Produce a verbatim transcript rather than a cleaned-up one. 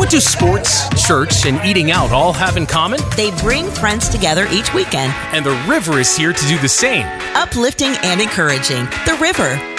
What do sports, church, and eating out all have in common? They bring friends together each weekend. And the River is here to do the same. Uplifting and encouraging. The River,